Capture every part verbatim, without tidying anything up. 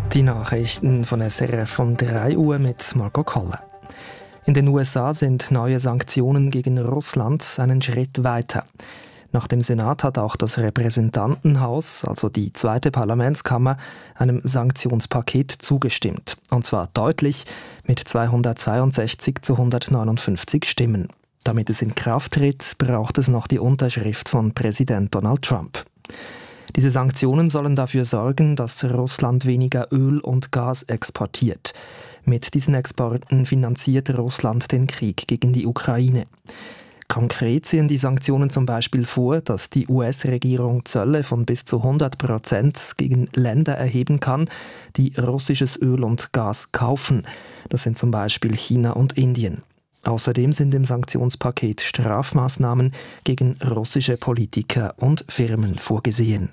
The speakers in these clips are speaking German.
Die Nachrichten von S R F um drei Uhr mit Marco Kolle. In den U S A sind neue Sanktionen gegen Russland einen Schritt weiter. Nach dem Senat hat auch das Repräsentantenhaus, also die zweite Parlamentskammer, einem Sanktionspaket zugestimmt. Und zwar deutlich mit zweihundertzweiundsechzig zu hundertneunundfünfzig Stimmen. Damit es in Kraft tritt, braucht es noch die Unterschrift von Präsident Donald Trump. Diese Sanktionen sollen dafür sorgen, dass Russland weniger Öl und Gas exportiert. Mit diesen Exporten finanziert Russland den Krieg gegen die Ukraine. Konkret sehen die Sanktionen zum Beispiel vor, dass die U S-Regierung Zölle von bis zu hundert Prozent gegen Länder erheben kann, die russisches Öl und Gas kaufen. Das sind zum Beispiel China und Indien. Außerdem sind im Sanktionspaket Strafmaßnahmen gegen russische Politiker und Firmen vorgesehen.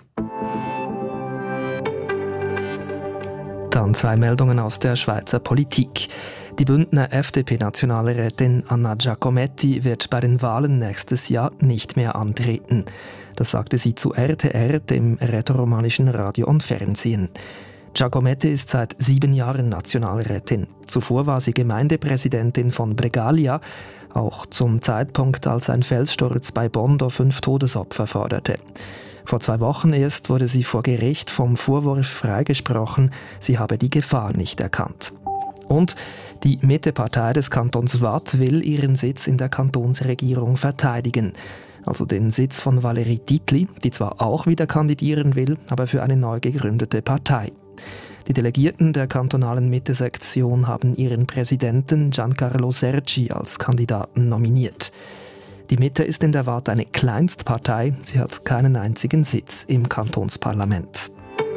Dann zwei Meldungen aus der Schweizer Politik. Die Bündner F D P-Nationalrätin Anna Giacometti wird bei den Wahlen nächstes Jahr nicht mehr antreten. Das sagte sie zu R T R, dem rätoromanischen Radio und Fernsehen. Giacometti ist seit sieben Jahren Nationalrätin. Zuvor war sie Gemeindepräsidentin von Bregalia, auch zum Zeitpunkt, als ein Felssturz bei Bondo fünf Todesopfer forderte. Vor zwei Wochen erst wurde sie vor Gericht vom Vorwurf freigesprochen, sie habe die Gefahr nicht erkannt. Und die Mitte-Partei des Kantons Waadt will ihren Sitz in der Kantonsregierung verteidigen. Also den Sitz von Valérie Titli, die zwar auch wieder kandidieren will, aber für eine neu gegründete Partei. Die Delegierten der kantonalen Mitte-Sektion haben ihren Präsidenten Giancarlo Sergi als Kandidaten nominiert. Die Mitte ist in der Waadt eine Kleinstpartei, sie hat keinen einzigen Sitz im Kantonsparlament.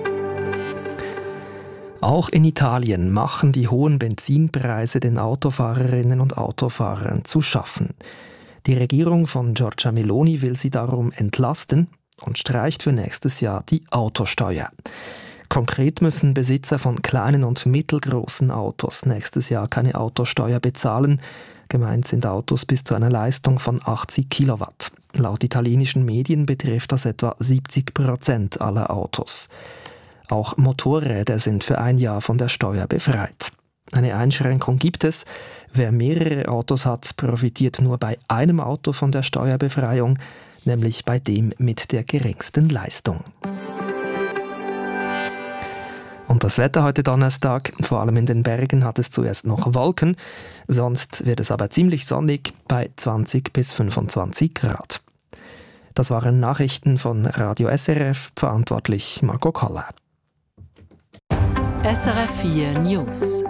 Auch in Italien machen die hohen Benzinpreise den Autofahrerinnen und Autofahrern zu schaffen. Die Regierung von Giorgia Meloni will sie darum entlasten und streicht für nächstes Jahr die Autosteuer. Konkret müssen Besitzer von kleinen und mittelgroßen Autos nächstes Jahr keine Autosteuer bezahlen. Gemeint sind Autos bis zu einer Leistung von achtzig Kilowatt. Laut italienischen Medien betrifft das etwa siebzig Prozent aller Autos. Auch Motorräder sind für ein Jahr von der Steuer befreit. Eine Einschränkung gibt es. Wer mehrere Autos hat, profitiert nur bei einem Auto von der Steuerbefreiung, nämlich bei dem mit der geringsten Leistung. Und das Wetter heute Donnerstag, vor allem in den Bergen hat es zuerst noch Wolken, sonst wird es aber ziemlich sonnig bei zwanzig bis fünfundzwanzig Grad. Das waren Nachrichten von Radio S R F, verantwortlich Marco Koller. S R F vier News.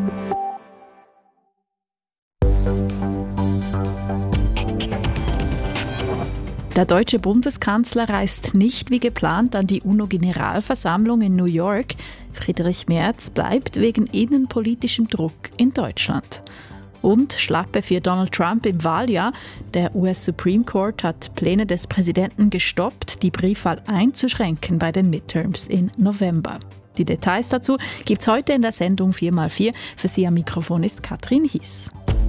Der deutsche Bundeskanzler reist nicht wie geplant an die UNO-Generalversammlung in New York. Friedrich Merz bleibt wegen innenpolitischem Druck in Deutschland. Und Schlappe für Donald Trump im Wahljahr. Der U S Supreme Court hat Pläne des Präsidenten gestoppt, die Briefwahl einzuschränken bei den Midterms im November. Die Details dazu gibt's heute in der Sendung vier mal vier. Für Sie am Mikrofon ist Katrin Hiss.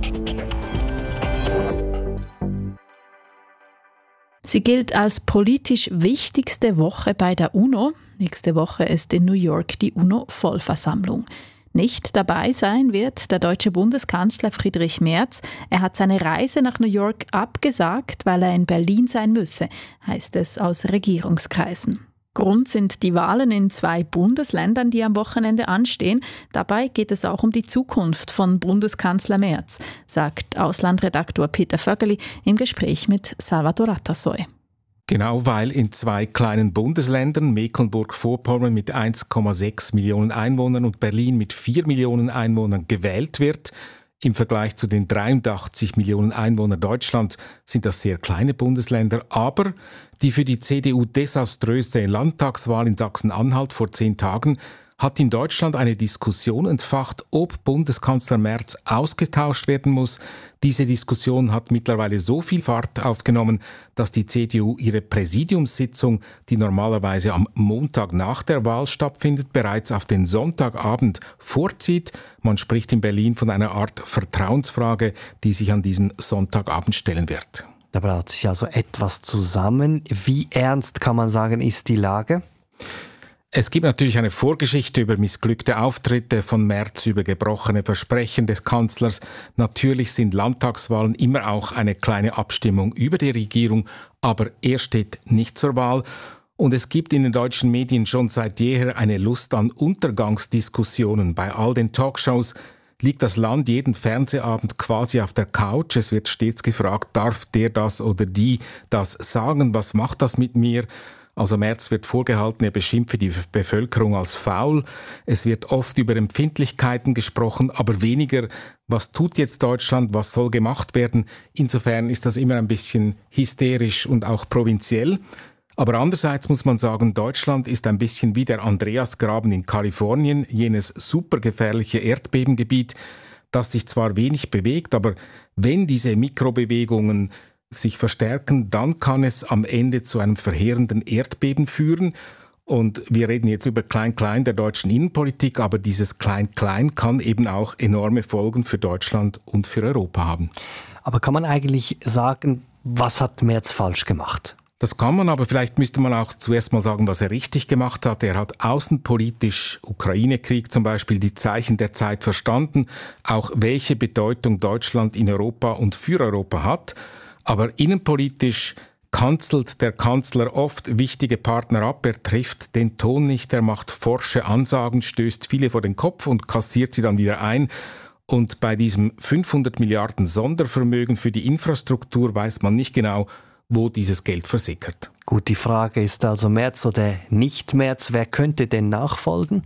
Sie gilt als politisch wichtigste Woche bei der UNO. Nächste Woche ist in New York die UNO-Vollversammlung. Nicht dabei sein wird der deutsche Bundeskanzler Friedrich Merz. Er hat seine Reise nach New York abgesagt, weil er in Berlin sein müsse, heißt es aus Regierungskreisen. Grund sind die Wahlen in zwei Bundesländern, die am Wochenende anstehen. Dabei geht es auch um die Zukunft von Bundeskanzler Merz, sagt Auslandredaktor Peter Vögeli im Gespräch mit Salvatore Atassoy. Genau, weil in zwei kleinen Bundesländern, Mecklenburg-Vorpommern mit eins Komma sechs Millionen Einwohnern und Berlin mit vier Millionen Einwohnern gewählt wird. Im Vergleich zu den dreiundachtzig Millionen Einwohnern Deutschlands sind das sehr kleine Bundesländer, aber die für die C D U desaströse Landtagswahl in Sachsen-Anhalt vor zehn Tagen hat in Deutschland eine Diskussion entfacht, ob Bundeskanzler Merz ausgetauscht werden muss. Diese Diskussion hat mittlerweile so viel Fahrt aufgenommen, dass die C D U ihre Präsidiumssitzung, die normalerweise am Montag nach der Wahl stattfindet, bereits auf den Sonntagabend vorzieht. Man spricht in Berlin von einer Art Vertrauensfrage, die sich an diesem Sonntagabend stellen wird. Da braut sich also etwas zusammen. Wie ernst, kann man sagen, ist die Lage? Es gibt natürlich eine Vorgeschichte über missglückte Auftritte von Merz, über gebrochene Versprechen des Kanzlers. Natürlich sind Landtagswahlen immer auch eine kleine Abstimmung über die Regierung, aber er steht nicht zur Wahl. Und es gibt in den deutschen Medien schon seit jeher eine Lust an Untergangsdiskussionen. Bei all den Talkshows liegt das Land jeden Fernsehabend quasi auf der Couch. Es wird stets gefragt, darf der das oder die das sagen? Was macht das mit mir? Also Merz wird vorgehalten, er beschimpfe die Bevölkerung als faul. Es wird oft über Empfindlichkeiten gesprochen, aber weniger, was tut jetzt Deutschland, was soll gemacht werden. Insofern ist das immer ein bisschen hysterisch und auch provinziell. Aber andererseits muss man sagen, Deutschland ist ein bisschen wie der Andreasgraben in Kalifornien, jenes supergefährliche Erdbebengebiet, das sich zwar wenig bewegt, aber wenn diese Mikrobewegungen sich verstärken, dann kann es am Ende zu einem verheerenden Erdbeben führen. Und wir reden jetzt über Klein-Klein der deutschen Innenpolitik, aber dieses Klein-Klein kann eben auch enorme Folgen für Deutschland und für Europa haben. Aber kann man eigentlich sagen, was hat Merz falsch gemacht? Das kann man, aber vielleicht müsste man auch zuerst mal sagen, was er richtig gemacht hat. Er hat außenpolitisch, Ukraine-Krieg zum Beispiel, die Zeichen der Zeit verstanden, auch welche Bedeutung Deutschland in Europa und für Europa hat. Aber innenpolitisch kanzelt der Kanzler oft wichtige Partner ab. Er trifft den Ton nicht, er macht forsche Ansagen, stößt viele vor den Kopf und kassiert sie dann wieder ein. Und bei diesem fünfhundert Milliarden Sondervermögen für die Infrastruktur weiß man nicht genau, wo dieses Geld versickert. Gut, die Frage ist also Merz oder nicht Merz. Wer könnte denn nachfolgen?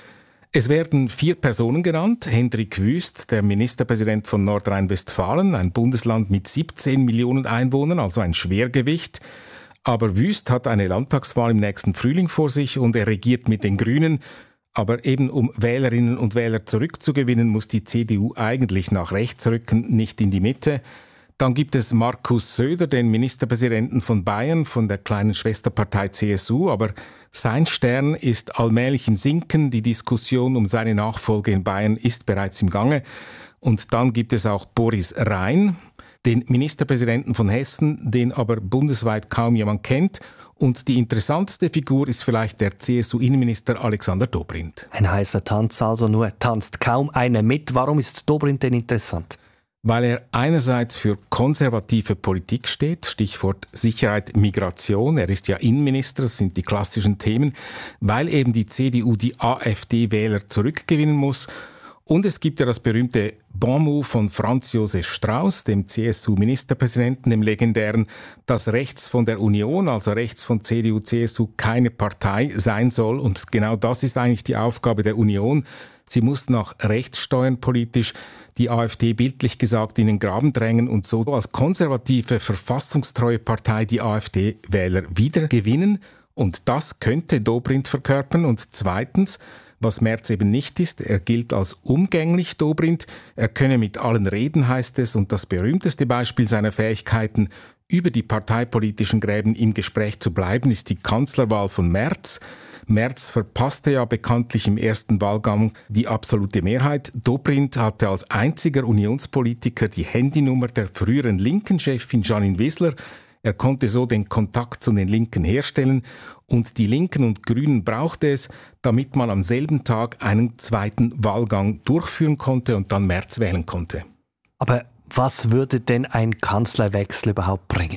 Es werden vier Personen genannt. Hendrik Wüst, der Ministerpräsident von Nordrhein-Westfalen, ein Bundesland mit siebzehn Millionen Einwohnern, also ein Schwergewicht. Aber Wüst hat eine Landtagswahl im nächsten Frühling vor sich und er regiert mit den Grünen. Aber eben um Wählerinnen und Wähler zurückzugewinnen, muss die C D U eigentlich nach rechts rücken, nicht in die Mitte. Dann gibt es Markus Söder, den Ministerpräsidenten von Bayern, von der kleinen Schwesterpartei C S U. Aber sein Stern ist allmählich im Sinken. Die Diskussion um seine Nachfolge in Bayern ist bereits im Gange. Und dann gibt es auch Boris Rhein, den Ministerpräsidenten von Hessen, den aber bundesweit kaum jemand kennt. Und die interessanteste Figur ist vielleicht der C S U-Innenminister Alexander Dobrindt. Ein heißer Tanz also, nur tanzt kaum einer mit. Warum ist Dobrindt denn interessant? Weil er einerseits für konservative Politik steht, Stichwort Sicherheit, Migration, er ist ja Innenminister, das sind die klassischen Themen, weil eben die C D U die AfD-Wähler zurückgewinnen muss. Und es gibt ja das berühmte Bonmot von Franz Josef Strauß, dem C S U-Ministerpräsidenten, dem legendären, dass rechts von der Union, also rechts von C D U, C S U, keine Partei sein soll. Und genau das ist eigentlich die Aufgabe der Union. Sie muss nach rechts steuern politisch, die AfD bildlich gesagt in den Graben drängen und so als konservative, verfassungstreue Partei die AfD-Wähler wieder gewinnen. Und das könnte Dobrindt verkörpern. Und zweitens, was Merz eben nicht ist, er gilt als umgänglich, Dobrindt. Er könne mit allen reden, heißt es. Und das berühmteste Beispiel seiner Fähigkeiten, über die parteipolitischen Gräben im Gespräch zu bleiben, ist die Kanzlerwahl von Merz. Merz verpasste ja bekanntlich im ersten Wahlgang die absolute Mehrheit. Dobrindt hatte als einziger Unionspolitiker die Handynummer der früheren linken Chefin Janine Wissler. Er konnte so den Kontakt zu den Linken herstellen und die Linken und Grünen brauchte es, damit man am selben Tag einen zweiten Wahlgang durchführen konnte und dann Merz wählen konnte. Aber was würde denn ein Kanzlerwechsel überhaupt bringen?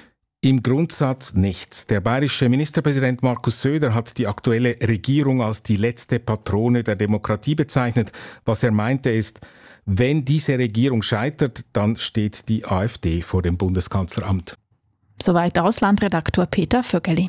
Im Grundsatz nichts. Der bayerische Ministerpräsident Markus Söder hat die aktuelle Regierung als die letzte Patrone der Demokratie bezeichnet. Was er meinte ist, wenn diese Regierung scheitert, dann steht die AfD vor dem Bundeskanzleramt. Soweit Auslandredaktor Peter Vögeli.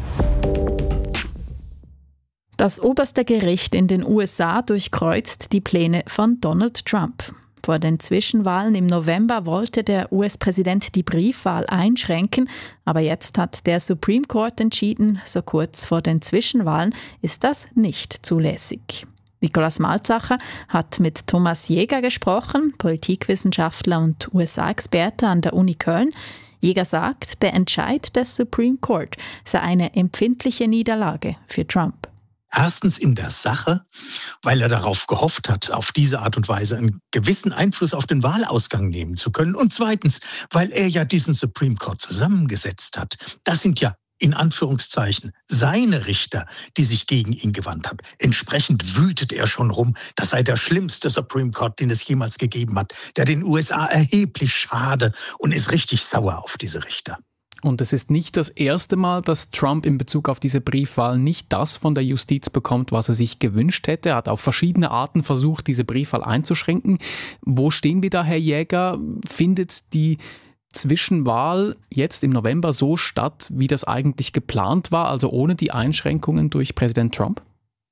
Das oberste Gericht in den U S A durchkreuzt die Pläne von Donald Trump. Vor den Zwischenwahlen im November wollte der U S-Präsident die Briefwahl einschränken, aber jetzt hat der Supreme Court entschieden, so kurz vor den Zwischenwahlen ist das nicht zulässig. Nikolaus Malzacher hat mit Thomas Jäger gesprochen, Politikwissenschaftler und U S A-Experte an der Uni Köln. Jäger sagt, der Entscheid des Supreme Court sei eine empfindliche Niederlage für Trump. Erstens in der Sache, weil er darauf gehofft hat, auf diese Art und Weise einen gewissen Einfluss auf den Wahlausgang nehmen zu können. Und zweitens, weil er ja diesen Supreme Court zusammengesetzt hat. Das sind ja in Anführungszeichen, seine Richter, die sich gegen ihn gewandt haben. Entsprechend wütet er schon rum, das sei der schlimmste Supreme Court, den es jemals gegeben hat, der den U S A erheblich schade, und ist richtig sauer auf diese Richter. Und es ist nicht das erste Mal, dass Trump in Bezug auf diese Briefwahl nicht das von der Justiz bekommt, was er sich gewünscht hätte. Er hat auf verschiedene Arten versucht, diese Briefwahl einzuschränken. Wo stehen wir da, Herr Jäger? Findet die Zwischenwahl jetzt im November so statt, wie das eigentlich geplant war, also ohne die Einschränkungen durch Präsident Trump?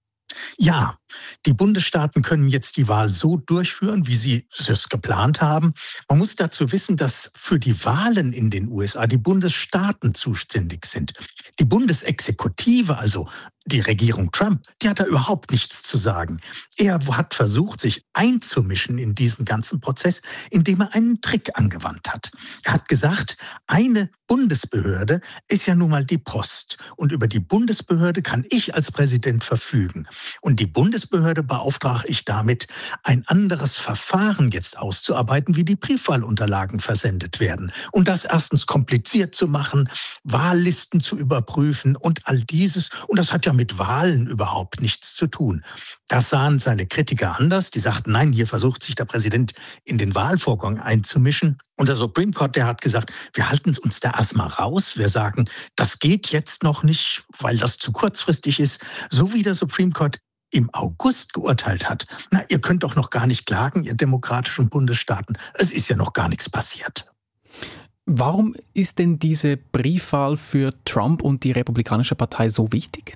Ja, die Bundesstaaten können jetzt die Wahl so durchführen, wie sie es geplant haben. Man muss dazu wissen, dass für die Wahlen in den U S A die Bundesstaaten zuständig sind. Die Bundesexekutive, also die Regierung Trump, die hat da überhaupt nichts zu sagen. Er hat versucht, sich einzumischen in diesen ganzen Prozess, indem er einen Trick angewandt hat. Er hat gesagt, eine Bundesbehörde ist ja nun mal die Post. Und über die Bundesbehörde kann ich als Präsident verfügen. Und die Bundesbehörde beauftrage ich damit, ein anderes Verfahren jetzt auszuarbeiten, wie die Briefwahlunterlagen versendet werden. Und das erstens kompliziert zu machen, Wahllisten zu überprüfen und all dieses. Und das hat ja mit Wahlen überhaupt nichts zu tun. Das sahen seine Kritiker anders. Die sagten, nein, hier versucht sich der Präsident in den Wahlvorgang einzumischen. Und der Supreme Court, der hat gesagt, wir halten uns da erstmal raus. Wir sagen, das geht jetzt noch nicht, weil das zu kurzfristig ist. So wie der Supreme Court im August geurteilt hat. Na, ihr könnt doch noch gar nicht klagen, ihr demokratischen Bundesstaaten. Es ist ja noch gar nichts passiert. Warum ist denn diese Briefwahl für Trump und die Republikanische Partei so wichtig?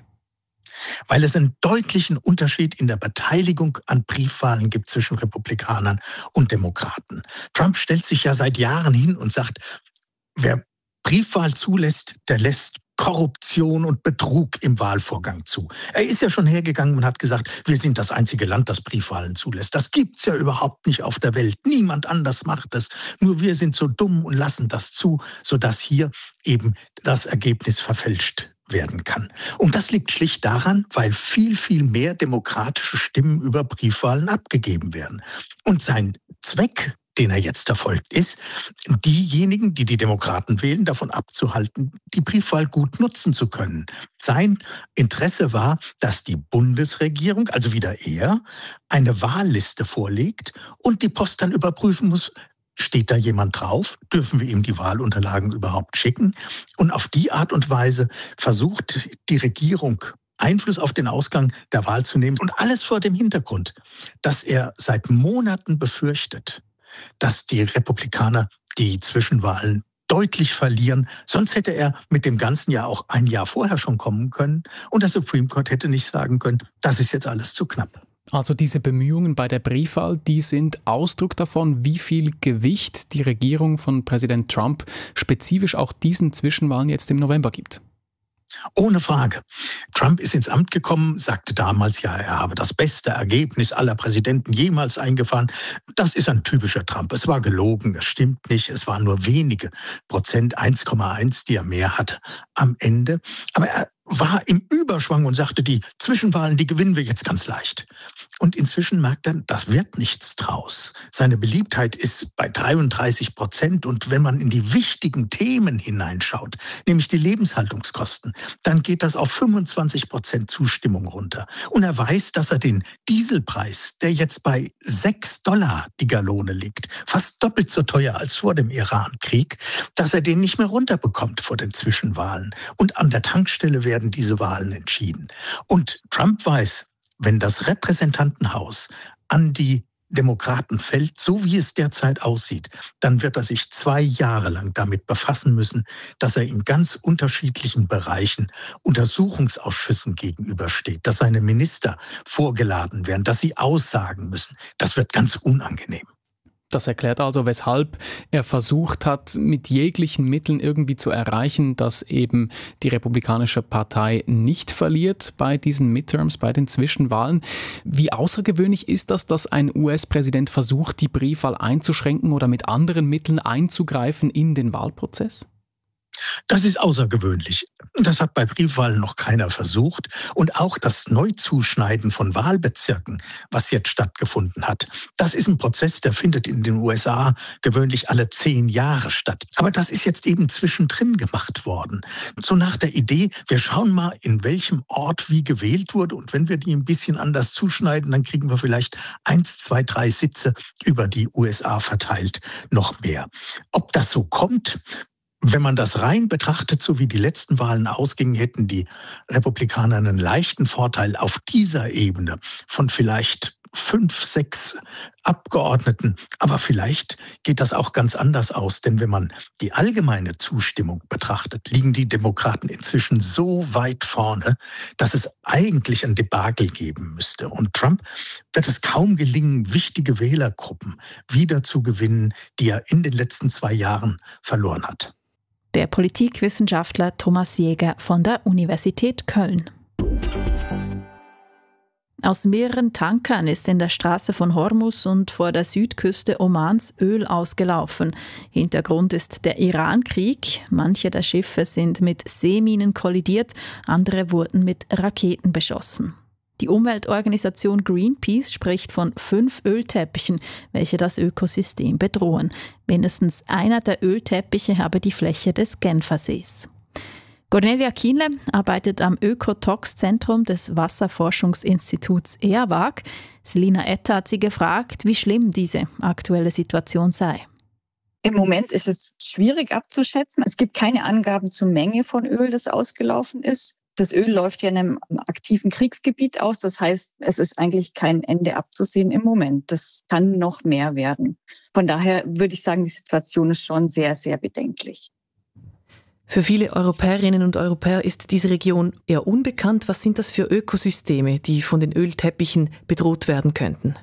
Weil es einen deutlichen Unterschied in der Beteiligung an Briefwahlen gibt zwischen Republikanern und Demokraten. Trump stellt sich ja seit Jahren hin und sagt, wer Briefwahl zulässt, der lässt Korruption und Betrug im Wahlvorgang zu. Er ist ja schon hergegangen und hat gesagt, wir sind das einzige Land, das Briefwahlen zulässt. Das gibt's ja überhaupt nicht auf der Welt. Niemand anders macht das. Nur wir sind so dumm und lassen das zu, sodass hier eben das Ergebnis verfälscht werden kann. Und das liegt schlicht daran, weil viel, viel mehr demokratische Stimmen über Briefwahlen abgegeben werden. Und sein Zweck, den er jetzt verfolgt, ist, diejenigen, die die Demokraten wählen, davon abzuhalten, die Briefwahl gut nutzen zu können. Sein Interesse war, dass die Bundesregierung, also wieder er, eine Wahlliste vorlegt und die Post dann überprüfen muss, steht da jemand drauf? Dürfen wir ihm die Wahlunterlagen überhaupt schicken? Und auf die Art und Weise versucht die Regierung, Einfluss auf den Ausgang der Wahl zu nehmen. Und alles vor dem Hintergrund, dass er seit Monaten befürchtet, dass die Republikaner die Zwischenwahlen deutlich verlieren. Sonst hätte er mit dem Ganzen ja auch ein Jahr vorher schon kommen können. Und der Supreme Court hätte nicht sagen können, das ist jetzt alles zu knapp. Also diese Bemühungen bei der Briefwahl, die sind Ausdruck davon, wie viel Gewicht die Regierung von Präsident Trump spezifisch auch diesen Zwischenwahlen jetzt im November gibt. Ohne Frage. Trump ist ins Amt gekommen, sagte damals, ja, er habe das beste Ergebnis aller Präsidenten jemals eingefahren. Das ist ein typischer Trump. Es war gelogen, es stimmt nicht. Es waren nur wenige Prozent, eins Komma eins, die er mehr hatte am Ende. Aber er war im Überschwang und sagte, die Zwischenwahlen, die gewinnen wir jetzt ganz leicht. Und inzwischen merkt er, das wird nichts draus. Seine Beliebtheit ist bei dreiunddreißig Prozent. Und wenn man in die wichtigen Themen hineinschaut, nämlich die Lebenshaltungskosten, dann geht das auf fünfundzwanzig Prozent Zustimmung runter. Und er weiß, dass er den Dieselpreis, der jetzt bei sechs Dollar die Gallone liegt, fast doppelt so teuer als vor dem Iran-Krieg, dass er den nicht mehr runterbekommt vor den Zwischenwahlen. Und an der Tankstelle werden diese Wahlen entschieden. Und Trump weiß, wenn das Repräsentantenhaus an die Demokraten fällt, so wie es derzeit aussieht, dann wird er sich zwei Jahre lang damit befassen müssen, dass er in ganz unterschiedlichen Bereichen Untersuchungsausschüssen gegenübersteht, dass seine Minister vorgeladen werden, dass sie aussagen müssen. Das wird ganz unangenehm. Das erklärt also, weshalb er versucht hat, mit jeglichen Mitteln irgendwie zu erreichen, dass eben die Republikanische Partei nicht verliert bei diesen Midterms, bei den Zwischenwahlen. Wie außergewöhnlich ist das, dass ein U S-Präsident versucht, die Briefwahl einzuschränken oder mit anderen Mitteln einzugreifen in den Wahlprozess? Das ist außergewöhnlich. Das hat bei Briefwahlen noch keiner versucht. Und auch das Neuzuschneiden von Wahlbezirken, was jetzt stattgefunden hat, das ist ein Prozess, der findet in den U S A gewöhnlich alle zehn Jahre statt. Aber das ist jetzt eben zwischendrin gemacht worden. So nach der Idee, wir schauen mal, in welchem Ort wie gewählt wurde. Und wenn wir die ein bisschen anders zuschneiden, dann kriegen wir vielleicht eins, zwei, drei Sitze über die U S A verteilt noch mehr. Ob das so kommt, wenn man das rein betrachtet, so wie die letzten Wahlen ausgingen, hätten die Republikaner einen leichten Vorteil auf dieser Ebene von vielleicht fünf, sechs Abgeordneten. Aber vielleicht geht das auch ganz anders aus. Denn wenn man die allgemeine Zustimmung betrachtet, liegen die Demokraten inzwischen so weit vorne, dass es eigentlich ein Debakel geben müsste. Und Trump wird es kaum gelingen, wichtige Wählergruppen wieder zu gewinnen, die er in den letzten zwei Jahren verloren hat. Der Politikwissenschaftler Thomas Jäger von der Universität Köln. Aus mehreren Tankern ist in der Straße von Hormuz und vor der Südküste Omans Öl ausgelaufen. Hintergrund ist der Iran-Krieg. Manche der Schiffe sind mit Seeminen kollidiert, andere wurden mit Raketen beschossen. Die Umweltorganisation Greenpeace spricht von fünf Ölteppichen, welche das Ökosystem bedrohen. Mindestens einer der Ölteppiche habe die Fläche des Genfersees. Cornelia Kienle arbeitet am Ökotox-Zentrum des Wasserforschungsinstituts E A W A G. Selina Etter hat sie gefragt, wie schlimm diese aktuelle Situation sei. Im Moment ist es schwierig abzuschätzen. Es gibt keine Angaben zur Menge von Öl, das ausgelaufen ist. Das Öl läuft ja in einem aktiven Kriegsgebiet aus. Das heißt, es ist eigentlich kein Ende abzusehen im Moment. Das kann noch mehr werden. Von daher würde ich sagen, die Situation ist schon sehr, sehr bedenklich. Für viele Europäerinnen und Europäer ist diese Region eher unbekannt. Was sind das für Ökosysteme, die von den Ölteppichen bedroht werden könnten?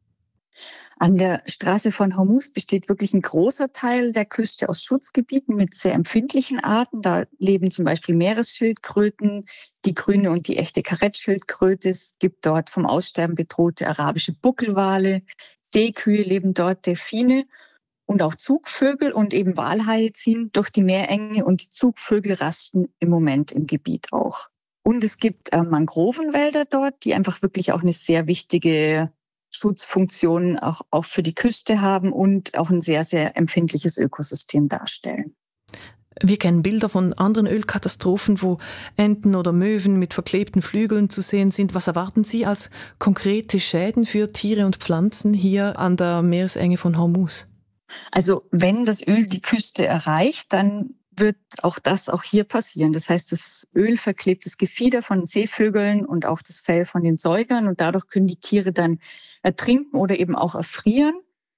An der Straße von Hormuz besteht wirklich ein großer Teil der Küste aus Schutzgebieten mit sehr empfindlichen Arten. Da leben zum Beispiel Meeresschildkröten, die grüne und die echte Karettschildkröte. Es gibt dort vom Aussterben bedrohte arabische Buckelwale. Seekühe leben dort, Delfine und auch Zugvögel und eben Walhaie ziehen durch die Meerenge und die Zugvögel rasten im Moment im Gebiet auch. Und es gibt äh, Mangrovenwälder dort, die einfach wirklich auch eine sehr wichtige Schutzfunktionen auch, auch für die Küste haben und auch ein sehr, sehr empfindliches Ökosystem darstellen. Wir kennen Bilder von anderen Ölkatastrophen, wo Enten oder Möwen mit verklebten Flügeln zu sehen sind. Was erwarten Sie als konkrete Schäden für Tiere und Pflanzen hier an der Meeresenge von Hormuz? Also wenn das Öl die Küste erreicht, dann wird auch das auch hier passieren. Das heißt, das Öl verklebt das Gefieder von Seevögeln und auch das Fell von den Säugern und dadurch können die Tiere dann ertrinken oder eben auch erfrieren.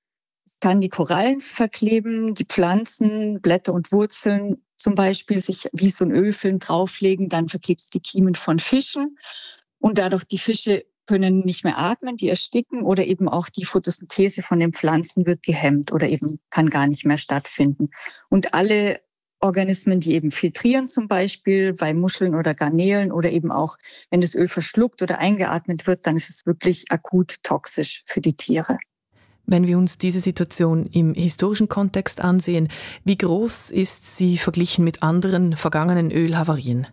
Es kann die Korallen verkleben, die Pflanzen, Blätter und Wurzeln zum Beispiel sich wie so ein Ölfilm drauflegen, dann verklebt es die Kiemen von Fischen und dadurch die Fische können nicht mehr atmen, die ersticken oder eben auch die Photosynthese von den Pflanzen wird gehemmt oder eben kann gar nicht mehr stattfinden. Und alle Organismen, die eben filtrieren zum Beispiel bei Muscheln oder Garnelen oder eben auch, wenn das Öl verschluckt oder eingeatmet wird, dann ist es wirklich akut toxisch für die Tiere. Wenn wir uns diese Situation im historischen Kontext ansehen, wie groß ist sie verglichen mit anderen vergangenen Ölhavarien?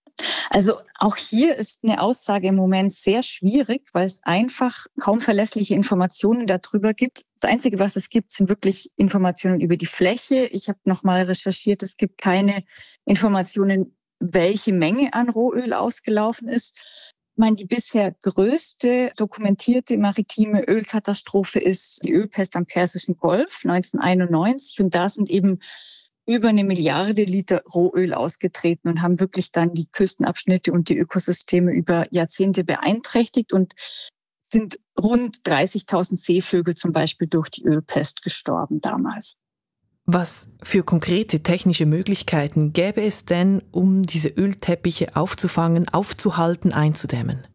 Also auch hier ist eine Aussage im Moment sehr schwierig, weil es einfach kaum verlässliche Informationen darüber gibt. Das Einzige, was es gibt, sind wirklich Informationen über die Fläche. Ich habe nochmal recherchiert, es gibt keine Informationen, welche Menge an Rohöl ausgelaufen ist. Ich meine, die bisher größte dokumentierte maritime Ölkatastrophe ist die Ölpest am Persischen Golf neunzehnhunderteinundneunzig. Und da sind eben über eine Milliarde Liter Rohöl ausgetreten und haben wirklich dann die Küstenabschnitte und die Ökosysteme über Jahrzehnte beeinträchtigt und sind rund dreißigtausend Seevögel zum Beispiel durch die Ölpest gestorben damals. Was für konkrete technische Möglichkeiten gäbe es denn, um diese Ölteppiche aufzufangen, aufzuhalten, einzudämmen?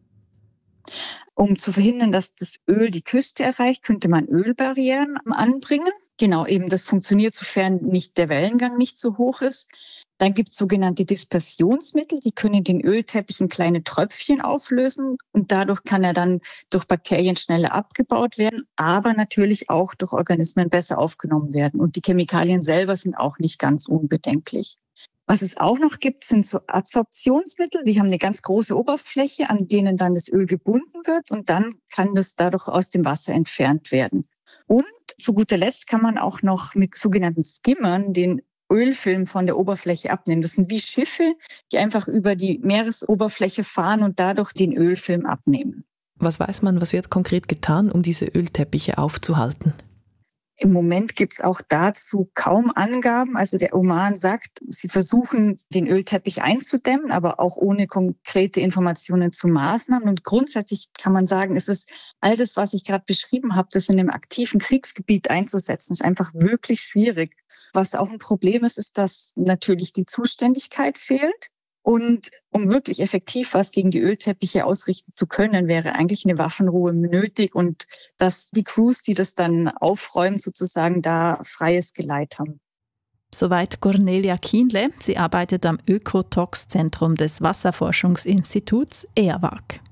Um zu verhindern, dass das Öl die Küste erreicht, könnte man Ölbarrieren anbringen. Genau, eben das funktioniert, sofern nicht der Wellengang nicht so hoch ist. Dann gibt es sogenannte Dispersionsmittel, die können den Ölteppich in kleine Tröpfchen auflösen und dadurch kann er dann durch Bakterien schneller abgebaut werden, aber natürlich auch durch Organismen besser aufgenommen werden. Und die Chemikalien selber sind auch nicht ganz unbedenklich. Was es auch noch gibt, sind so Adsorptionsmittel. Die haben eine ganz große Oberfläche, an denen dann das Öl gebunden wird und dann kann das dadurch aus dem Wasser entfernt werden. Und zu guter Letzt kann man auch noch mit sogenannten Skimmern den Ölfilm von der Oberfläche abnehmen. Das sind wie Schiffe, die einfach über die Meeresoberfläche fahren und dadurch den Ölfilm abnehmen. Was weiß man, was wird konkret getan, um diese Ölteppiche aufzuhalten? Im Moment gibt es auch dazu kaum Angaben. Also der Oman sagt, sie versuchen, den Ölteppich einzudämmen, aber auch ohne konkrete Informationen zu Maßnahmen. Und grundsätzlich kann man sagen, es ist all das, was ich gerade beschrieben habe, das in einem aktiven Kriegsgebiet einzusetzen, ist einfach wirklich schwierig. Was auch ein Problem ist, ist, dass natürlich die Zuständigkeit fehlt. Und um wirklich effektiv was gegen die Ölteppiche ausrichten zu können, wäre eigentlich eine Waffenruhe nötig und dass die Crews, die das dann aufräumen, sozusagen da freies Geleit haben. Soweit Cornelia Kienle. Sie arbeitet am Ökotox-Zentrum des Wasserforschungsinstituts E A W A G.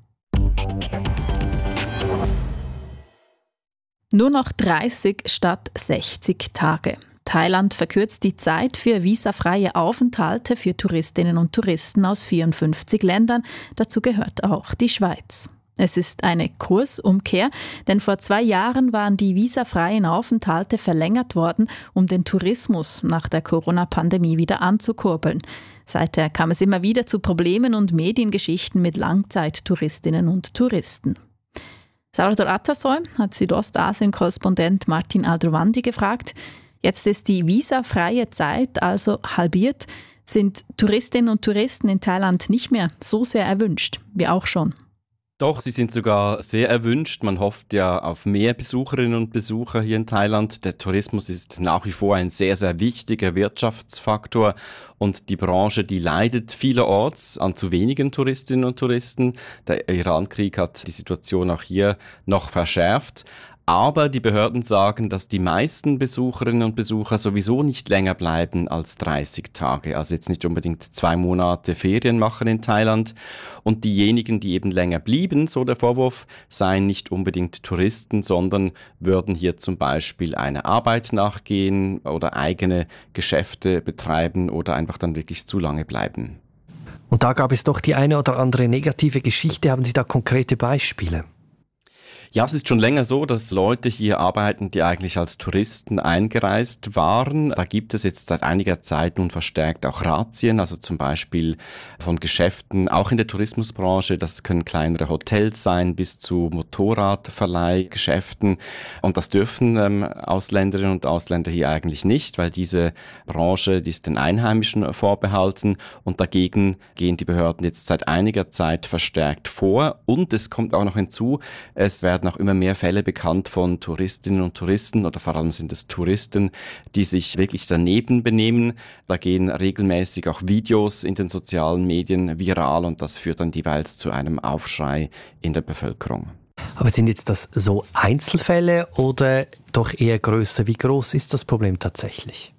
Nur noch dreißig statt sechzig Tage. Thailand verkürzt die Zeit für visafreie Aufenthalte für Touristinnen und Touristen aus vierundfünfzig Ländern. Dazu gehört auch die Schweiz. Es ist eine Kursumkehr, denn vor zwei Jahren waren die visafreien Aufenthalte verlängert worden, um den Tourismus nach der Corona-Pandemie wieder anzukurbeln. Seither kam es immer wieder zu Problemen und Mediengeschichten mit Langzeittouristinnen und Touristen. Salvador Atassoy hat Südostasien-Korrespondent Martin Aldrovandi gefragt. Jetzt ist die visafreie Zeit also halbiert. Sind Touristinnen und Touristen in Thailand nicht mehr so sehr erwünscht, wie auch schon? Doch, sie sind sogar sehr erwünscht. Man hofft ja auf mehr Besucherinnen und Besucher hier in Thailand. Der Tourismus ist nach wie vor ein sehr, sehr wichtiger Wirtschaftsfaktor und die Branche, die leidet vielerorts an zu wenigen Touristinnen und Touristen. Der Irankrieg hat die Situation auch hier noch verschärft. Aber die Behörden sagen, dass die meisten Besucherinnen und Besucher sowieso nicht länger bleiben als dreißig Tage. Also jetzt nicht unbedingt zwei Monate Ferien machen in Thailand. Und diejenigen, die eben länger blieben, so der Vorwurf, seien nicht unbedingt Touristen, sondern würden hier zum Beispiel einer Arbeit nachgehen oder eigene Geschäfte betreiben oder einfach dann wirklich zu lange bleiben. Und da gab es doch die eine oder andere negative Geschichte. Haben Sie da konkrete Beispiele? Ja, es ist schon länger so, dass Leute hier arbeiten, die eigentlich als Touristen eingereist waren. Da gibt es jetzt seit einiger Zeit nun verstärkt auch Razzien, also zum Beispiel von Geschäften, auch in der Tourismusbranche. Das können kleinere Hotels sein, bis zu Motorradverleihgeschäften. Und das dürfen ähm, Ausländerinnen und Ausländer hier eigentlich nicht, weil diese Branche, die ist den Einheimischen vorbehalten. Und dagegen gehen die Behörden jetzt seit einiger Zeit verstärkt vor. Und es kommt auch noch hinzu, es werden auch immer mehr Fälle bekannt von Touristinnen und Touristen oder vor allem sind es Touristen, die sich wirklich daneben benehmen. Da gehen regelmäßig auch Videos in den sozialen Medien viral und das führt dann jeweils zu einem Aufschrei in der Bevölkerung. Aber sind jetzt das so Einzelfälle oder doch eher größer? Wie groß ist das Problem tatsächlich?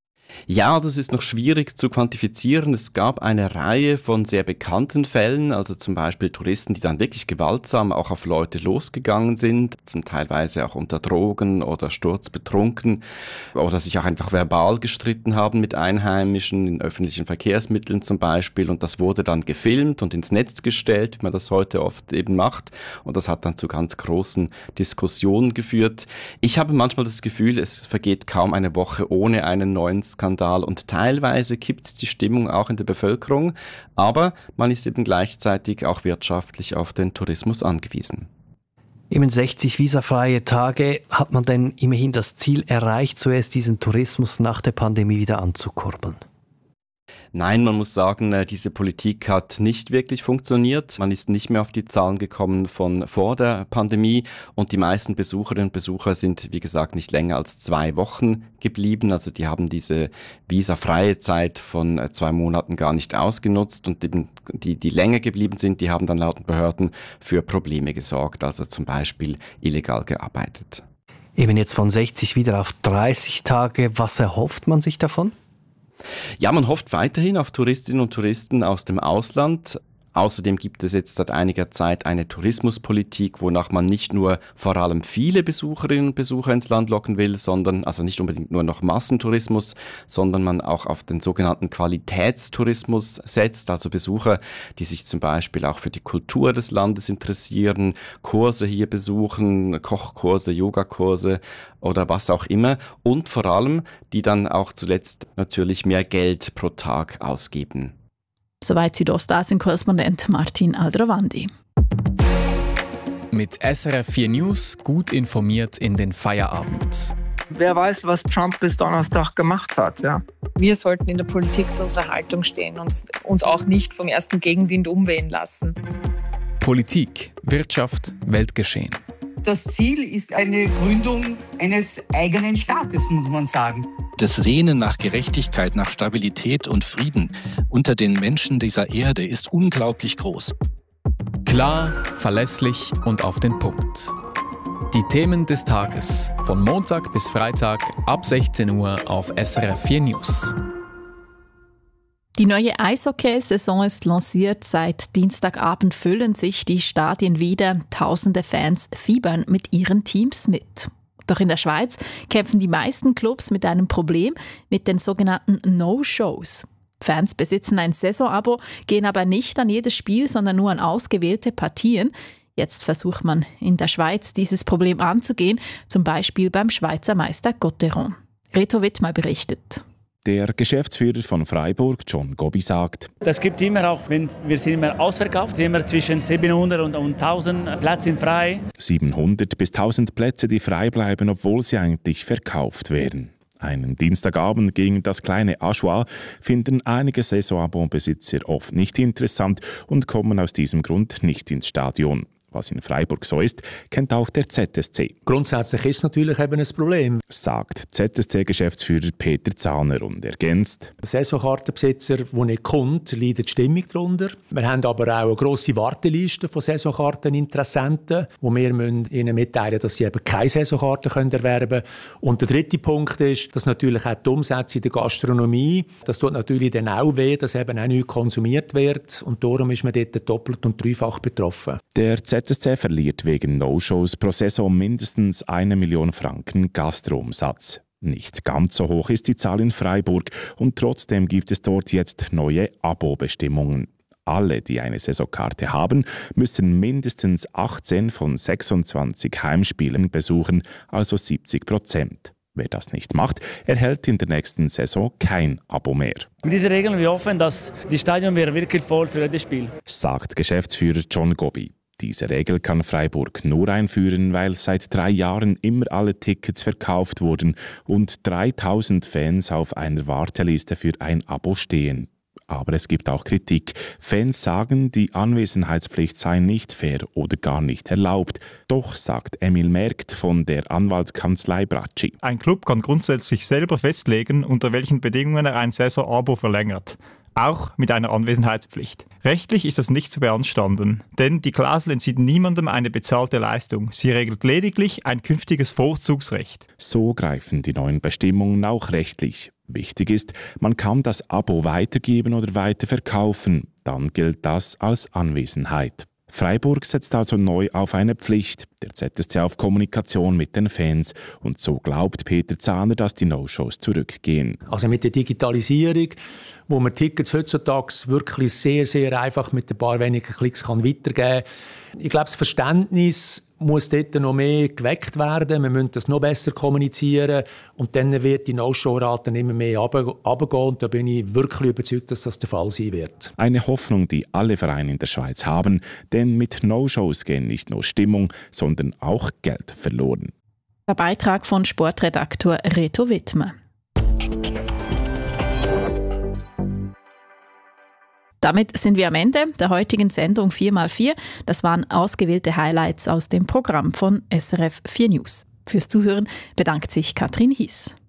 Ja, das ist noch schwierig zu quantifizieren. Es gab eine Reihe von sehr bekannten Fällen, also zum Beispiel Touristen, die dann wirklich gewaltsam auch auf Leute losgegangen sind, zum Teilweise auch unter Drogen oder sturzbetrunken oder sich auch einfach verbal gestritten haben mit Einheimischen in öffentlichen Verkehrsmitteln zum Beispiel und das wurde dann gefilmt und ins Netz gestellt, wie man das heute oft eben macht und das hat dann zu ganz großen Diskussionen geführt. Ich habe manchmal das Gefühl, es vergeht kaum eine Woche ohne einen neuen Skandal. Und teilweise kippt die Stimmung auch in der Bevölkerung, aber man ist eben gleichzeitig auch wirtschaftlich auf den Tourismus angewiesen. Eben sechzig visafreie Tage, hat man denn immerhin das Ziel erreicht, zuerst diesen Tourismus nach der Pandemie wieder anzukurbeln? Nein, man muss sagen, diese Politik hat nicht wirklich funktioniert. Man ist nicht mehr auf die Zahlen gekommen von vor der Pandemie und die meisten Besucherinnen und Besucher sind, wie gesagt, nicht länger als zwei Wochen geblieben. Also die haben diese visafreie Zeit von zwei Monaten gar nicht ausgenutzt und eben die, die länger geblieben sind, die haben dann laut Behörden für Probleme gesorgt, also zum Beispiel illegal gearbeitet. Eben jetzt von sechzig wieder auf dreißig Tage. Was erhofft man sich davon? Ja, man hofft weiterhin auf Touristinnen und Touristen aus dem Ausland. Außerdem gibt es jetzt seit einiger Zeit eine Tourismuspolitik, wonach man nicht nur vor allem viele Besucherinnen und Besucher ins Land locken will, sondern also nicht unbedingt nur noch Massentourismus, sondern man auch auf den sogenannten Qualitätstourismus setzt, also Besucher, die sich zum Beispiel auch für die Kultur des Landes interessieren, Kurse hier besuchen, Kochkurse, Yogakurse oder was auch immer und vor allem, die dann auch zuletzt natürlich mehr Geld pro Tag ausgeben. Soweit Südostasien-Korrespondent Martin Aldrovandi. Mit S R F vier News gut informiert in den Feierabend. Wer weiß, was Trump bis Donnerstag gemacht hat, ja. Wir sollten in der Politik zu unserer Haltung stehen und uns auch nicht vom ersten Gegenwind umwehen lassen. Politik, Wirtschaft, Weltgeschehen. Das Ziel ist eine Gründung eines eigenen Staates, muss man sagen. Das Sehnen nach Gerechtigkeit, nach Stabilität und Frieden unter den Menschen dieser Erde ist unglaublich groß. Klar, verlässlich und auf den Punkt. Die Themen des Tages von Montag bis Freitag ab sechzehn Uhr auf S R F vier News. Die neue Eishockey-Saison ist lanciert. Seit Dienstagabend füllen sich die Stadien wieder. Tausende Fans fiebern mit ihren Teams mit. Doch in der Schweiz kämpfen die meisten Clubs mit einem Problem, mit den sogenannten No-Shows. Fans besitzen ein Saisonabo, gehen aber nicht an jedes Spiel, sondern nur an ausgewählte Partien. Jetzt versucht man in der Schweiz, dieses Problem anzugehen, zum Beispiel beim Schweizer Meister Gotteron. Reto Wittmer berichtet. Der Geschäftsführer von Freiburg, John Gobbi, sagt: Das gibt immer auch, wenn wir sind immer ausverkauft, immer zwischen siebenhundert und tausend Plätze sind frei. siebenhundert bis tausend Plätze, die frei bleiben, obwohl sie eigentlich verkauft werden. Einen Dienstagabend gegen das kleine Aschua finden einige Saisonabo-Besitzer oft nicht interessant und kommen aus diesem Grund nicht ins Stadion. Was in Freiburg so ist, kennt auch der Z S C. Grundsätzlich ist es natürlich eben ein Problem, sagt Z S C-Geschäftsführer Peter Zahner und ergänzt: Saisonkartenbesitzer, die nicht kommt, leidet die Stimmung darunter. Wir haben aber auch eine grosse Warteliste von Saisonkarteninteressenten, wo wir ihnen mitteilen müssen, dass sie eben keine Saisonkarten erwerben können. Und der dritte Punkt ist, dass natürlich auch die Umsätze in der Gastronomie, das tut natürlich dann auch weh, dass eben auch nichts konsumiert wird. Und darum ist man dort doppelt und dreifach betroffen. Der Z S C verliert wegen No-Shows pro Saison mindestens eine Million Franken Gastroumsatz. Nicht ganz so hoch ist die Zahl in Freiburg und trotzdem gibt es dort jetzt neue Abo-Bestimmungen. Alle, die eine Saisonkarte haben, müssen mindestens achtzehn von sechsundzwanzig Heimspielen besuchen, also siebzig Prozent. Wer das nicht macht, erhält in der nächsten Saison kein Abo mehr. Mit dieser Regel wir hoffen, dass die Stadion wird wirklich voll für jedes Spiel, sagt Geschäftsführer John Gobbi. Diese Regel kann Freiburg nur einführen, weil seit drei Jahren immer alle Tickets verkauft wurden und dreitausend Fans auf einer Warteliste für ein Abo stehen. Aber es gibt auch Kritik. Fans sagen, die Anwesenheitspflicht sei nicht fair oder gar nicht erlaubt. Doch, sagt Emil Merkt von der Anwaltskanzlei Bracci: Ein Club kann grundsätzlich selber festlegen, unter welchen Bedingungen er ein Saisonabo verlängert. Auch mit einer Anwesenheitspflicht. Rechtlich ist das nicht zu beanstanden, denn die Klausel entzieht niemandem eine bezahlte Leistung. Sie regelt lediglich ein künftiges Vorzugsrecht. So greifen die neuen Bestimmungen auch rechtlich. Wichtig ist, man kann das Abo weitergeben oder weiterverkaufen. Dann gilt das als Anwesenheit. Freiburg setzt also neu auf eine Pflicht, der Z S C auf Kommunikation mit den Fans. Und so glaubt Peter Zahner, dass die No-Shows zurückgehen. Also mit der Digitalisierung, wo man Tickets heutzutage wirklich sehr, sehr einfach mit ein paar wenigen Klicks kann weitergeben kann. Ich glaube, das Verständnis muss dort noch mehr geweckt werden. Wir müssen das noch besser kommunizieren. Und dann wird die No-Show-Rate immer mehr runtergehen. Und da bin ich wirklich überzeugt, dass das der Fall sein wird. Eine Hoffnung, die alle Vereine in der Schweiz haben. Denn mit No-Shows gehen nicht nur Stimmung, sondern auch Geld verloren. Der Beitrag von Sportredaktor Reto Wittmer. Damit sind wir am Ende der heutigen Sendung vier mal vier. Das waren ausgewählte Highlights aus dem Programm von S R F vier News. Fürs Zuhören bedankt sich Katrin Hies.